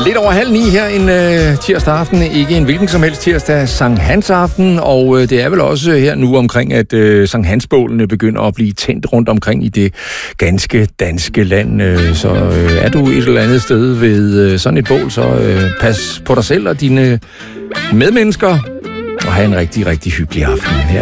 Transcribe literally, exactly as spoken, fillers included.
Lidt over halv ni her en øh, tirsdag aften, ikke en hvilken som helst tirsdag, Sankt Hans aften, og øh, det er vel også her nu omkring, at øh, Sankt Hans-bålene begynder at blive tændt rundt omkring i det ganske danske land. Øh, så øh, er du et eller andet sted ved øh, sådan et bål, så øh, pas på dig selv og dine medmennesker, og have en rigtig, rigtig hyggelig aften. Her